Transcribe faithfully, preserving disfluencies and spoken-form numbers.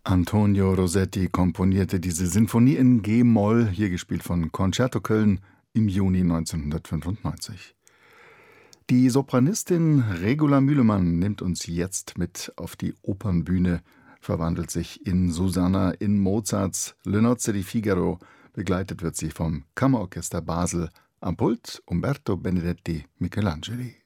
Antonio Rossetti komponierte diese Sinfonie in G-Moll, hier gespielt von Concerto Köln, im Juni neunzehnhundertfünfundneunzig. Die Sopranistin Regula Mühlemann nimmt uns jetzt mit auf die Opernbühne, verwandelt sich in Susanna in Mozarts Le Nozze di Figaro. Begleitet wird sie vom Kammerorchester Basel, am Pult Umberto Benedetti Michelangeli.